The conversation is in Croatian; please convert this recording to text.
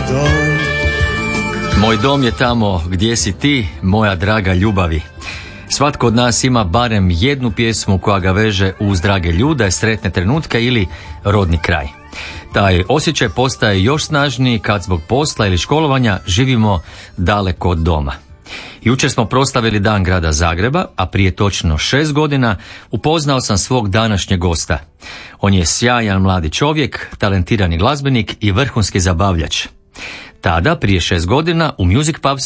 dom. Moj dom je tamo gdje si ti, moja draga ljubavi. Svatko od nas ima barem jednu pjesmu koja ga veže uz drage ljude, sretne trenutke ili rodni kraj. Taj osjećaj postaje još snažniji kad zbog posla ili školovanja živimo daleko od doma. Jučer smo proslavili Dan grada Zagreba, a prije točno 6 godina upoznao sam svog današnjeg gosta. On je sjajan mladi čovjek, talentirani glazbenik i vrhunski zabavljač. Tada, prije 6 godina, u Music Pub